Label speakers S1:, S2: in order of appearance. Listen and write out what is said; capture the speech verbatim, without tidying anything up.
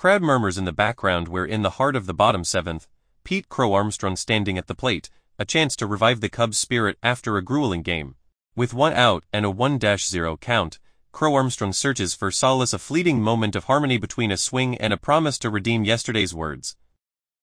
S1: crowd murmurs in the background. We're in the heart of the bottom seventh, Pete Crow Armstrong standing at the plate, a chance to revive the Cubs' spirit after a grueling game. With one out and a one zero count, Crow Armstrong searches for solace, a fleeting moment of harmony between a swing and a promise to redeem yesterday's words.